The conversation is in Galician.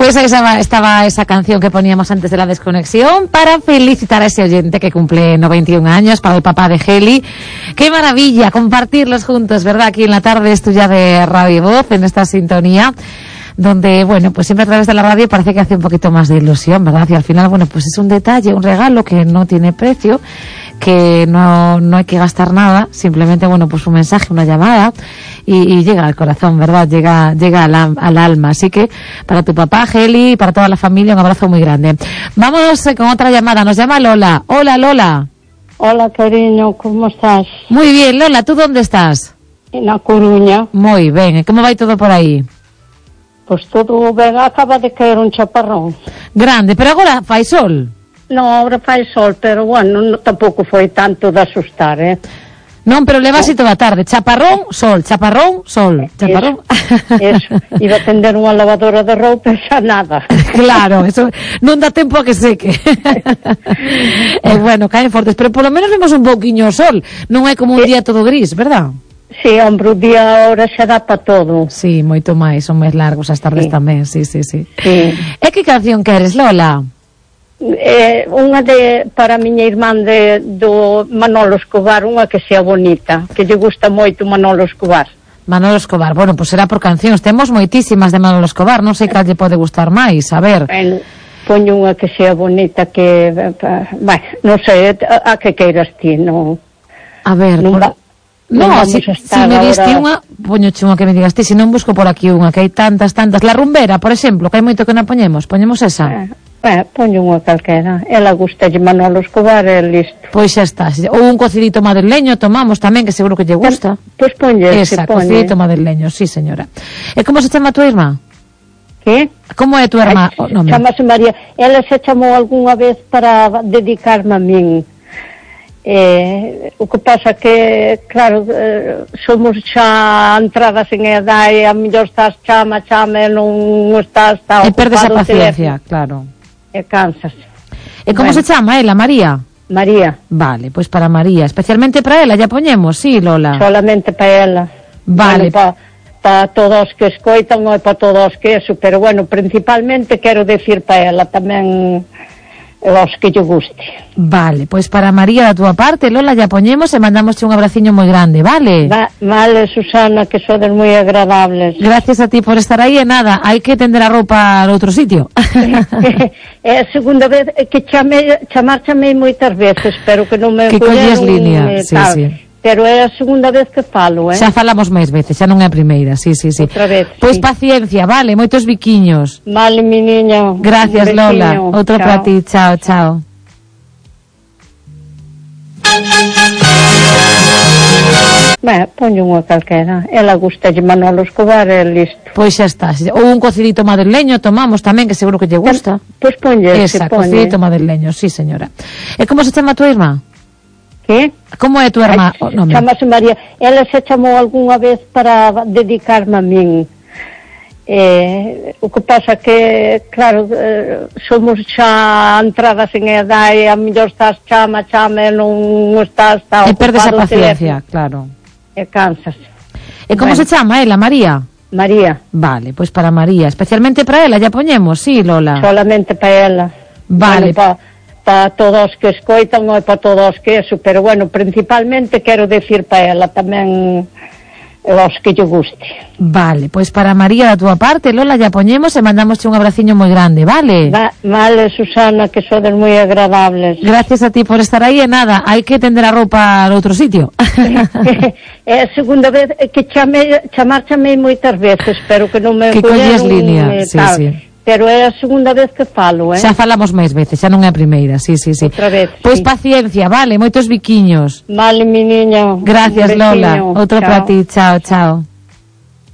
Pues ahí estaba esa canción que poníamos antes de la desconexión para felicitar a ese oyente que cumple 91 años, para el papá de Heli. Qué maravilla compartirlos juntos, ¿verdad? Aquí en la tarde es tuya de Radio Voz, en esta sintonía, donde, bueno, pues siempre a través de la radio parece que hace un poquito más de ilusión, ¿verdad? Y al final, bueno, pues es un detalle, un regalo que no tiene precio, que no hay que gastar nada, simplemente, bueno, pues un mensaje, una llamada, y llega al corazón, ¿verdad? Llega al alma. Así que, para tu papá, Heli, y para toda la familia, un abrazo muy grande. Vamos con otra llamada, nos llama Lola. Hola, Lola. Hola, cariño, ¿cómo estás? Muy bien, Lola, ¿tú dónde estás? En A Coruña. Muy bien, ¿cómo va todo por aí? Pois todo ben, acaba de caer un chaparrón. Grande, pero agora fai sol? Non, agora fai sol, pero bueno, tampouco foi tanto de asustar, Non, pero leva así toda a tarde, chaparrón, sol, chaparrón, sol, chaparrón. Eso, iba a tender unha lavadora de roupa e xa nada. Claro, eso non dá tempo a que seque. Bueno, caen fortes, pero polo menos vemos un pouquiño o sol, non é como un día todo gris, verdad? Sí, hombre, o día ahora xa dá pa todo. Sí, moito máis, son máis largos as tardes tamén, sí. E que canción queres, Lola? Unha para a miña irmán do Manolo Escobar, unha que sea bonita, que lle gusta moito Manolo Escobar. Manolo Escobar, bueno, pues será por cancións, temos moitísimas de Manolo Escobar, non sei cal lle pode gustar máis, a ver. Bueno, poño unha que sea bonita, que, bueno, non sei, a que queiras ti, non. A ver, si me diste unha, poñoche unha que me digas ti, se non busco por aquí unha, que hai tantas, La Rumbera, por exemplo, que hai moito que non poñemos esa. Poño unha calquera, ela gusta de Manolo Escobar e listo. Pois xa está, ou un cocidito madrileño tomamos tamén, que seguro que lle gusta. Pois ponlle esa, cocidito madrileño, sí señora. E como se chama a tua irmá? Que? Como é a tua irmá? Chamase María, ela se chamou algunha vez para dedicarme a min. O que pasa que, claro, somos xa entradas en edad e a mellor estás chama e non estás ocupado. E perdes a paciencia, claro. E cansas. E como se chama ela, María? María. Vale, pois para María, especialmente para ela, ya poñemos, sí, Lola? Solamente para ela. Vale. Bueno, para todos que escoitan ou para todos que eso, pero bueno, principalmente quero decir para ela tamén os que lle guste. Vale, pois para María da túa parte, Lola, ya poñemos e mandamos un abraciño moi grande, vale? Vale, Susana, que sodes moi agradables. Gracias a ti por estar aí, e nada, hai que tender a roupa noutro sitio. É a segunda vez que chamei moitas veces, pero que non me que colles línea, sí. Pero é a segunda vez que falo, Xa falamos máis veces, xa non é a primeira, sí. Outra vez, pois paciencia, vale, moitos biquiños. Vale, mi niño. Gracias, Lola. Outro para ti, chao. Poño unha calquera. Ela gusta de Manolo Escobar e listo. Pois xa está. Ou un cocidito madrileño tomamos tamén, que seguro que lle gusta. Pois ponlle esa, cocidito madrileño, sí, señora. E como se chama a tua irmá? Que? Como é a tua irmá? Chamase María. Ela se chamou algunha vez para dedicarme a min. O que pasa que, claro, somos xa entradas en edad e a mellor estás chama e non estás ocupado. E perdes a paciencia, claro. E cansas. E como se chama ela, María? María. Vale, pois para María, especialmente para ela, ya poñemos, sí, Lola? Solamente para ela. Vale. Para todos que escoitan ou para todos que eso, pero bueno, principalmente quero decir para ela tamén os que lle guste. Vale, pois para María da túa parte, Lola, ya poñemos e mandamos un abraciño moi grande, vale? Vale, Susana, que sodes moi agradables. Gracias a ti por estar aí, e nada, hai que tender a roupa noutro sitio. É a segunda vez que chamei moitas veces, pero que non me que colles línea, sí. Pero é a segunda vez que falo, Xa falamos máis veces, xa non é a primeira, sí. Outra vez, pois paciencia, vale, moitos biquiños. Vale, mi niño. Gracias, Lola. Outro para ti, chao.